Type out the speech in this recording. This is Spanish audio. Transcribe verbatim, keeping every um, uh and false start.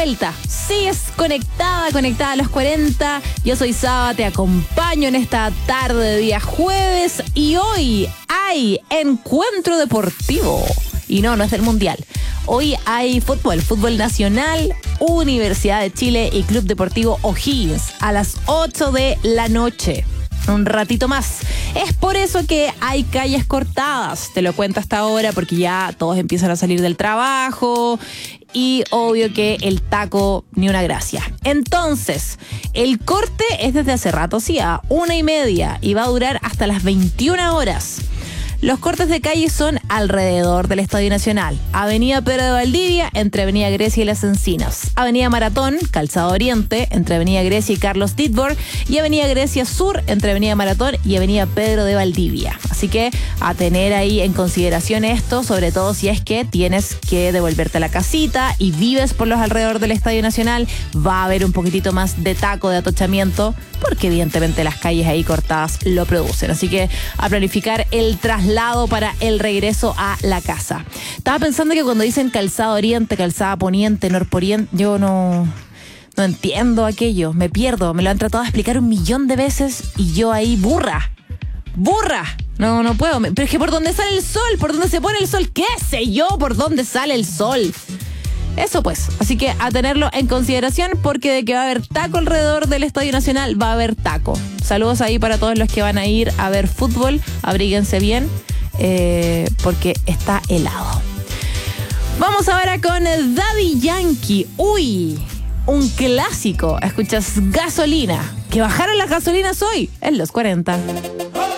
vuelta. Sigues conectada, conectada a los cuarenta. Yo soy Saba, te acompaño en esta tarde de día jueves. Y hoy hay encuentro deportivo. Y no, no es del Mundial. Hoy hay fútbol, fútbol nacional, Universidad de Chile y Club Deportivo O'Higgins a las ocho de la noche. Un ratito más. Es por eso que hay calles cortadas. Te lo cuento hasta ahora porque ya todos empiezan a salir del trabajo y obvio que el taco ni una gracia. Entonces, el corte es desde hace rato, sí, a una y media y va a durar hasta las veintiuna horas. Los cortes de calle son alrededor del Estadio Nacional. Avenida Pedro de Valdivia, entre Avenida Grecia y Las Encinas. Avenida Maratón, Calzada Oriente, entre Avenida Grecia y Carlos Ditborg. Y Avenida Grecia Sur, entre Avenida Maratón y Avenida Pedro de Valdivia. Así que a tener ahí en consideración esto, sobre todo si es que tienes que devolverte a la casita y vives por los alrededores del Estadio Nacional, va a haber un poquitito más de taco, de atochamiento, porque evidentemente las calles ahí cortadas lo producen. Así que a planificar el traslado para el regreso a la casa. Estaba pensando que cuando dicen calzada oriente, calzada poniente, norporiente, yo no, no entiendo aquello, me pierdo, me lo han tratado de explicar un millón de veces y yo ahí burra, burra, no, no puedo, pero es que por dónde sale el sol, por dónde se pone el sol, qué sé yo, por dónde sale el sol. Eso pues, así que a tenerlo en consideración porque de que va a haber taco alrededor del Estadio Nacional, va a haber taco. Saludos ahí para todos los que van a ir a ver fútbol, abríguense bien eh, porque está helado. Vamos ahora con Daddy Yankee. Uy, un clásico. Escuchas Gasolina. Que bajaron las gasolinas hoy en los cuarenta.